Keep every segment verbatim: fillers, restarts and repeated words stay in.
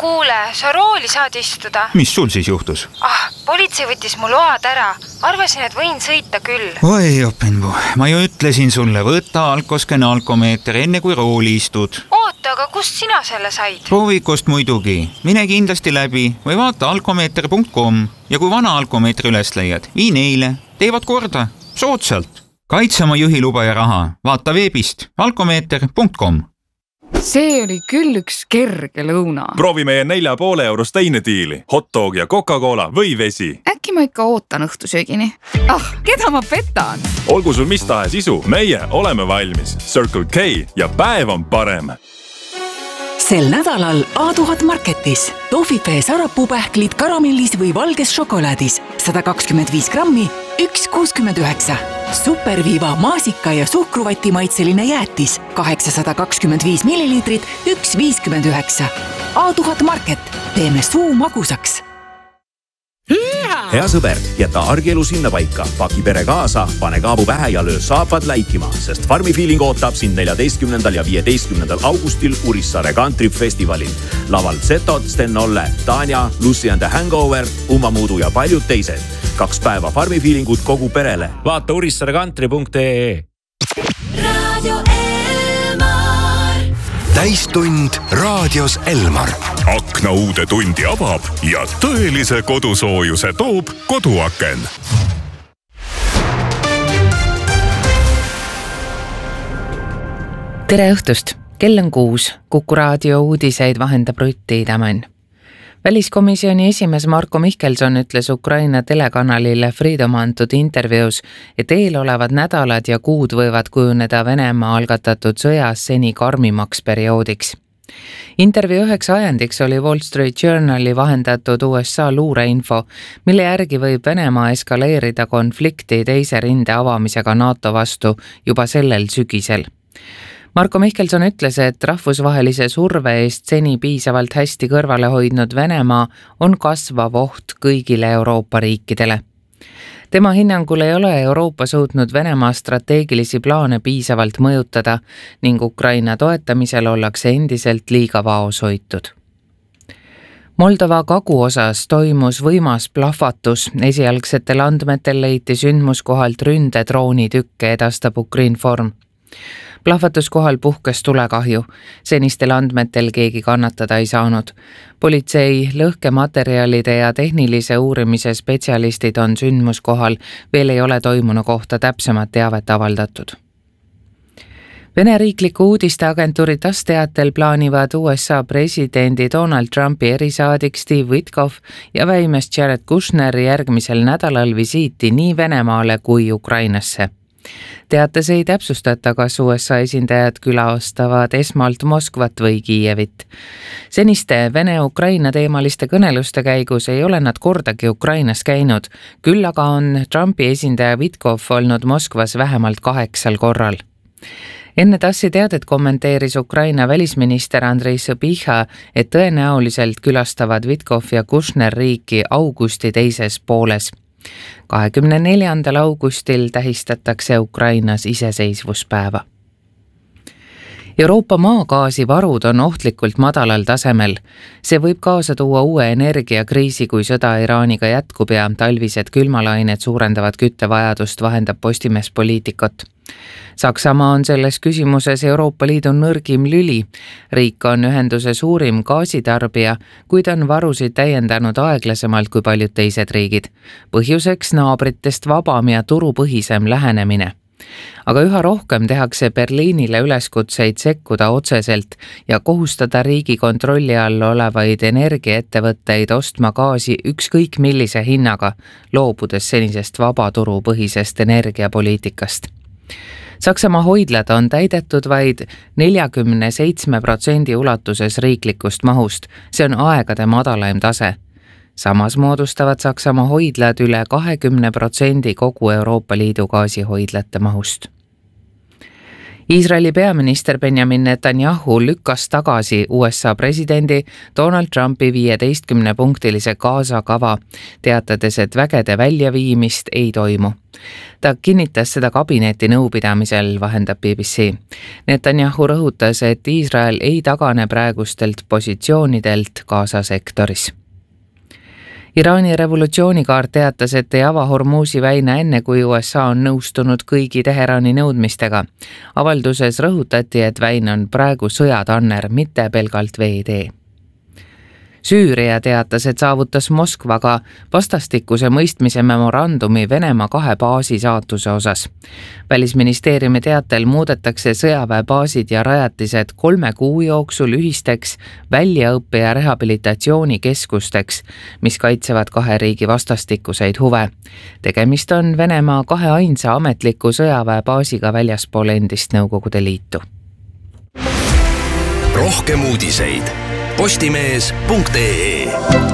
kuule, sa rooli saad istuda. Mis sul siis juhtus? Ah, politsei võttis mu load ära. Arvasin, et võin sõita küll. Oi, Openbu, ma ju ütlesin sulle, võtta alkoskene alkomeeter enne kui rooli istud. Oota, aga kust sina selle said? Proovikust muidugi. Mine kindlasti läbi või vaata alkomeeter punkt com ja kui vana alkomeetri üles leiad, vii neile. Teevad korda. Soodsalt. Kaitse oma juhiluba ja raha. Vaata veebist alkomeeter punkt com. See oli küll üks kerge lõuna. Proovi meie nelja poole eurost teine diili. Hotdog ja Coca-Cola või vesi. Äkki ma ikka ootan õhtusöögini. Ah, keda ma petan? Olgu sul mis tahes isu, meie oleme valmis. Circle K ja päev on parem. Sel nädalal A tuhat Marketis. Toffifee sarapuupähklid karamellis või valges šokolaadis. sada kakskümmend viis grammi, üks kuuskümmend üheksa. Superviiva maasika ja suhkruvati maitseline jäätis. kaheksasada kakskümmend viis milliliitrit, üks viiskümmend üheksa. A tuhat Market. Teeme suu magusaks. Hea sõber, jäta argielu sinna paika, paki pere kaasa, pane kaabu pähe ja löö saapad läikima, sest Farmi Feeling ootab sind neljateistkümnendal ja viieteistkümnendal augustil Urissaare Country Festivalil. Laval Zetod, Sten Olle, Tanja, Lucy and the Hangover, Uma Muudu ja paljud teised. Kaks päeva Farmi Feelingut kogu perele. Vaata urissaare country punkt ee. Radio Elmar. Täistund raadios Elmar. Akna uude tundi avab ja tõelise kodusoojuse toob koduaken. Tere õhtust! Kell on kuus. Kuku raadio uudiseid vahendab Rutti Tämän. Väliskomisjoni esimees Marko Mihkelson ütles Ukraina telekanalile Freedom antud intervjuus, et eel olevad nädalad ja kuud võivad kujuneda Venemaa algatatud sõjas seni karmimaks perioodiks. Intervjuu üheks ajendiks oli Wall Street Journali vahendatud U S A luureinfo, mille järgi võib Venemaa eskaleerida konflikti teise rinde avamisega NATO vastu juba sellel sügisel. Marko Mihkelson ütles, et rahvusvahelise surve eest seni piisavalt hästi kõrvale hoidnud Venemaa on kasvav oht kõigile Euroopa riikidele. Tema hinnangul ei ole Euroopa suutnud Venemaa strateegilisi plaane piisavalt mõjutada ning Ukraina toetamisel ollakse endiselt liiga vaoshoitud. Moldova kaguosas toimus võimas plahvatus. Esialgsetel andmetel leiti sündmuskohalt ründedroonitükke, edastab Ukrinform. Plahvatuskohal puhkes tulekahju. Senistel andmetel keegi kannatada ei saanud. Politsei, lõhkematerjalide ja tehnilise uurimise spetsialistid on sündmuskohal, veel ei ole toimunu kohta täpsemat teavet avaldatud. Vene riikliku uudisteagentuuri TASS teatel plaanivad U S A presidendi Donald Trumpi erisaadik Steve Witkoff ja väimes Jared Kushner järgmisel nädalal visiiti nii Venemaale kui Ukrainasse. Teates ei täpsustata, kas U S A esindajad külastavad esmalt Moskvat või Kiievit. Seniste Vene-Ukraina teemaliste kõneluste käigus ei ole nad kordagi Ukrainas käinud, küll aga on Trumpi esindaja Witkoff olnud Moskvas vähemalt kaheksal korral. Enne TASSi teadet kommenteeris Ukraina välisminister Andrei Sõbiha, et tõenäoliselt külastavad Witkoff ja Kushner riiki augusti teises pooles. kahekümne neljandal augustil tähistatakse Ukrainas iseseisvuspäeva. Euroopa maagaasi varud on ohtlikult madalal tasemel. See võib kaasa tuua uue energiakriisi, kui sõda Iraaniga jätkub ja talvised külmalained suurendavad küttevajadust, vahendab Postimees Poliitikot. Saksamaa on selles küsimuses Euroopa Liidu nõrgim lüli. Riik on ühenduse suurim gaasitarbija, kuid on varusid täiendanud aeglasemalt kui paljud teised riigid. Põhjuseks naabritest vabam ja turupõhisem lähenemine. Aga üha rohkem tehakse Berliinile üleskutseid sekkuda otseselt ja kohustada riigi kontrolli all olevaid energiaettevõtteid ostma gaasi ükskõik millise hinnaga, loobudes senisest vabaturupõhisest energiapoliitikast. Saksamaa hoidlad on täidetud vaid neljakümne seitsme protsendi ulatuses riiklikust mahust, see on aegade madalaim tase. Samas moodustavad Saksamaa hoidlad üle kahekümne protsendi kogu Euroopa Liidu gaasihoidlate mahust. Iisraeli peaminister Benjamin Netanyahu lükkas tagasi U S A presidendi Donald Trumpi viieteistkümne punktilise Gaza kava, teatades, et vägede väljaviimist ei toimu. Ta kinnitas seda kabineti nõupidamisel, vahendab B B C. Netanyahu rõhutas, et Iisrael ei tagane praegustelt positsioonidelt Gaza sektoris. Iraani revolutsioonikaart teatas, et ei ava Hormuzi väina enne, kui U S A on nõustunud kõigi Teherani nõudmistega. Avalduses rõhutati, et väin on praegu sõjatanner, mitte pelgalt veetee. Süüria teatas, et saavutas Moskvaga vastastikuse mõistmise memorandumi Venemaa kahe baasi saatuse osas. Välisministeeriumi teatel muudetakse sõjaväebaasid ja rajatised kolme kuu jooksul ühisteks väljaõppe- ja rehabilitatsioonikeskusteks, mis kaitsevad kahe riigi vastastikuseid huve. Tegemist on Venemaa kahe ainsa ametliku sõjaväebaasiga väljaspool endist Nõukogude Liitu. Rohkem uudiseid postimees punkt ee.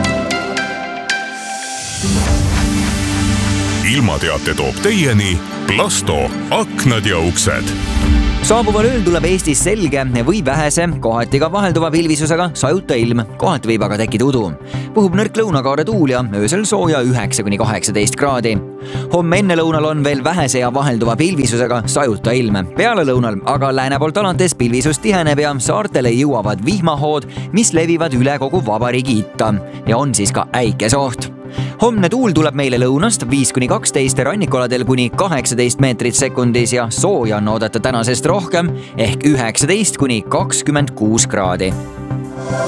Ilmateate toob teieni Plasto, aknad ja uksed. Saabuval ööl tuleb Eestis selge või vähese, kohati ka vahelduva pilvisusega sajuta ilm, kohati võib aga tekkida udu. Puhub nõrk lõunakaare tuul ja öösel sooja üheksa kuni kaheksateist kraadi. Homme enne lõunal on veel vähese ja vahelduva pilvisusega sajuta ilm. Peale lõunal aga lääne poolt alates pilvisus tiheneb ja saartele jõuavad vihmahood, mis levivad üle kogu vabariigi itta ja on siis ka äikesoht. Homne tuul tuleb meile lõunast viis kuni kaksteist, rannikualadel kuni kaheksateist meetrit sekundis ja sooja on oodata tänasest rohkem ehk üheksateist kuni kakskümmend kuus kraadi.